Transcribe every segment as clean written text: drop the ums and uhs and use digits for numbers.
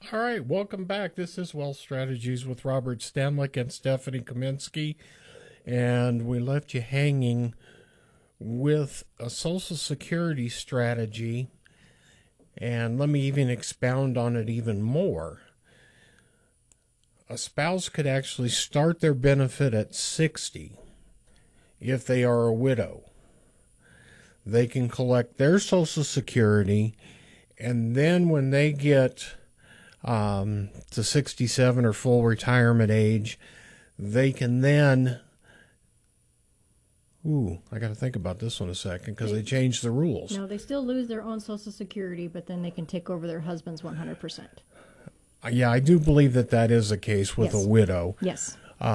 All right, welcome back. This is Wealth Strategies with Robert Stanlick and Stephanie Kaminsky. And we left you hanging with a Social Security strategy. And let me even expound on it even more. A spouse could actually start their benefit at 60 if they are a widow. They can collect their Social Security, and then when they get to 67 or full retirement age, they can then, I got to think about this one a second because they changed the rules. No, they still lose their own Social Security, but then they can take over their husband's 100%. Yeah, I do believe that is the case with a widow. Yes.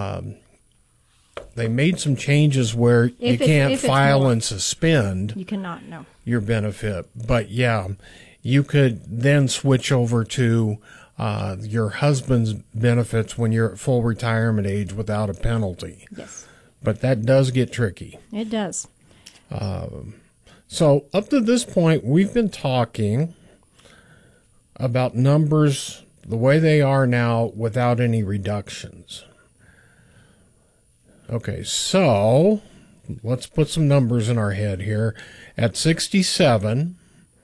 They made some changes where you can't file and suspend. You cannot, no. Your benefit. But yeah, you could then switch over to your husband's benefits when you're at full retirement age without a penalty. Yes. But that does get tricky. It does. So up to this point, we've been talking about numbers the way they are now without any reductions. Okay, so let's put some numbers in our head here. At 67,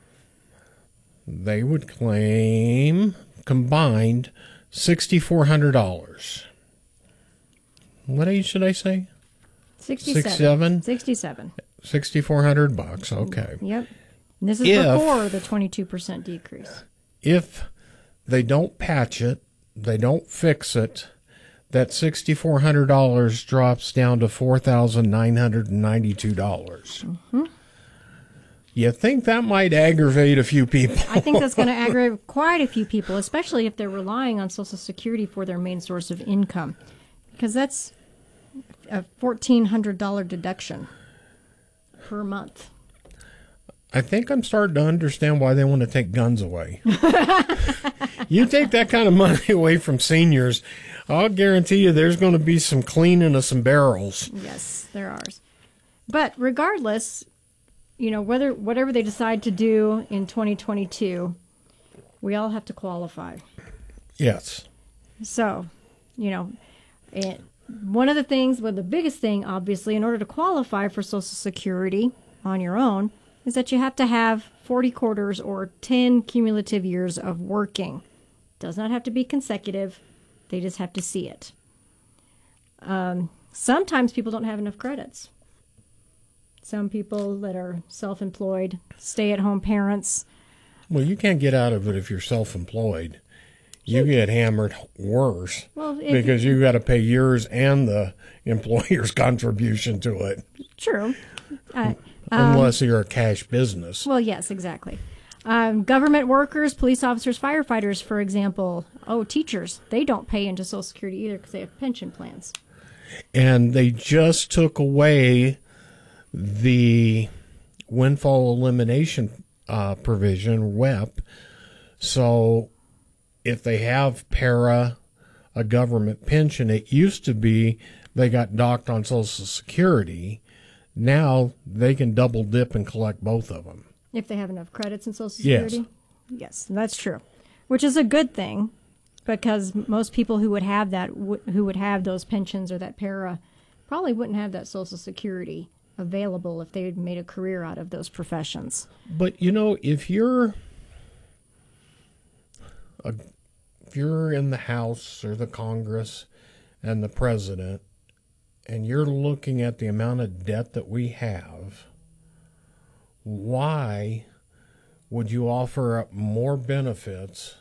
they would claim combined $6,400. What age should I say? 67. 6,400 bucks. Okay. Yep. And this is before the 22% decrease. If they don't patch it, they don't fix it, that $6,400 drops down to $4,992. Mm-hmm. You think that might aggravate a few people? I think that's going to aggravate quite a few people, especially if they're relying on Social Security for their main source of income, because that's a $1,400 deduction per month. I think I'm starting to understand why they want to take guns away. You take that kind of money away from seniors, I'll guarantee you there's going to be some cleaning of some barrels. Yes, there are. But regardless, whatever they decide to do in 2022, we all have to qualify. Yes. So, the biggest thing, obviously, in order to qualify for Social Security on your own, is that you have to have 40 quarters or 10 cumulative years of working. Does not have to be consecutive. They just have to see it. Sometimes people don't have enough credits. Some people that are self-employed, stay-at-home parents. Well, you can't get out of it if you're self-employed. You get hammered worse because you got to pay yours and the employer's contribution to it. True. Unless you're a cash business. Well, yes, exactly. Government workers, police officers, firefighters, for example. Teachers, they don't pay into Social Security either because they have pension plans. And they just took away the windfall elimination provision, WEP. So if they have a government pension, it used to be they got docked on Social Security. Now they can double dip and collect both of them. If they have enough credits in Social Security? Yes, that's true. Which is a good thing, because most people who would have that, who would have those pensions or that para, probably wouldn't have that Social Security available if they had made a career out of those professions. But if you're in the House or the Congress and the president, and you're looking at the amount of debt that we have, why would you offer up more benefits